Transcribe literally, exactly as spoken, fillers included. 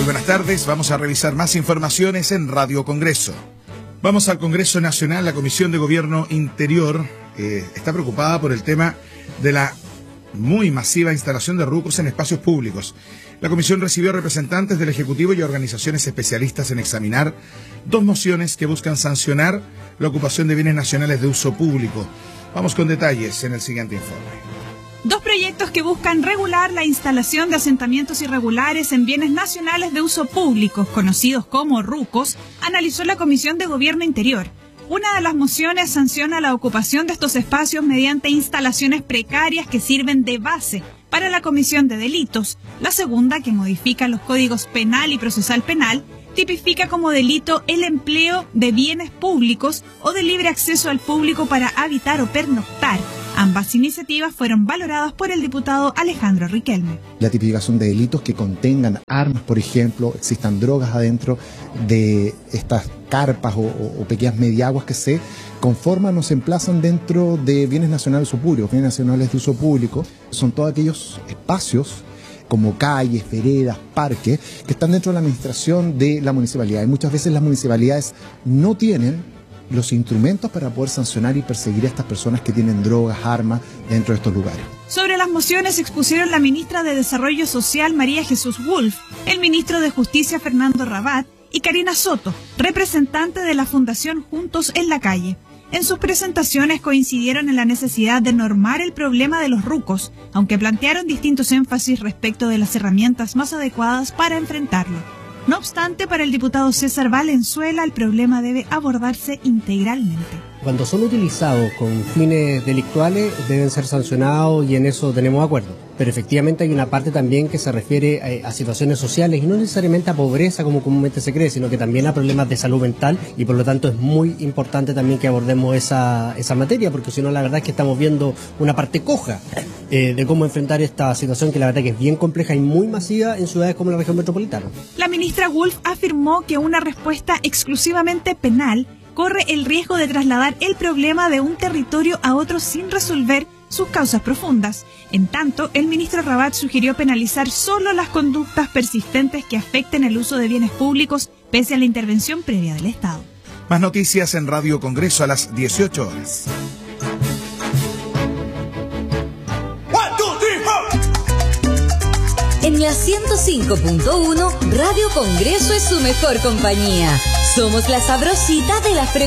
Muy buenas tardes, vamos a revisar más informaciones en Radio Congreso. Vamos al Congreso Nacional. La Comisión de Gobierno Interior eh, está preocupada por el tema de la muy masiva instalación de rucos en espacios públicos. La comisión recibió representantes del Ejecutivo y organizaciones especialistas en examinar dos mociones que buscan sancionar la ocupación de bienes nacionales de uso público. Vamos con detalles en el siguiente informe. Dos proyectos que buscan regular la instalación de asentamientos irregulares en bienes nacionales de uso público, conocidos como rucos, analizó la Comisión de Gobierno Interior. Una de las mociones sanciona la ocupación de estos espacios mediante instalaciones precarias que sirven de base para la comisión de delitos. La segunda, que modifica los códigos penal y procesal penal, tipifica como delito el empleo de bienes públicos o de libre acceso al público para habitar o pernoctar. Ambas iniciativas fueron valoradas por el diputado Alejandro Riquelme. La tipificación de delitos que contengan armas, por ejemplo, existan drogas adentro de estas carpas o, o pequeñas mediaguas que se conforman o se emplazan dentro de bienes nacionales de uso público. Bienes nacionales de uso público son todos aquellos espacios como calles, veredas, parques, que están dentro de la administración de la municipalidad. Y muchas veces las municipalidades no tienen los instrumentos para poder sancionar y perseguir a estas personas que tienen drogas, armas dentro de estos lugares. Sobre las mociones expusieron la ministra de Desarrollo Social, María Jesús Wolf, el ministro de Justicia, Fernando Rabat, y Karina Soto, representante de la Fundación Juntos en la Calle. En sus presentaciones coincidieron en la necesidad de normar el problema de los rucos, aunque plantearon distintos énfasis respecto de las herramientas más adecuadas para enfrentarlo. No obstante, para el diputado César Valenzuela, el problema debe abordarse integralmente. Cuando son utilizados con fines delictuales, deben ser sancionados y en eso tenemos acuerdo. Pero efectivamente hay una parte también que se refiere a, a situaciones sociales y no necesariamente a pobreza como comúnmente se cree, sino que también a problemas de salud mental y por lo tanto es muy importante también que abordemos esa, esa materia, porque si no la verdad es que estamos viendo una parte coja eh, de cómo enfrentar esta situación que la verdad que es bien compleja y muy masiva en ciudades como la región metropolitana. La ministra Wolf afirmó que una respuesta exclusivamente penal corre el riesgo de trasladar el problema de un territorio a otro sin resolver sus causas profundas. En tanto, el ministro Rabat sugirió penalizar solo las conductas persistentes que afecten el uso de bienes públicos pese a la intervención previa del Estado. Más noticias en Radio Congreso a las dieciocho horas. En la ciento cinco punto uno, Radio Congreso es su mejor compañía. Somos la sabrosita de la frecuencia.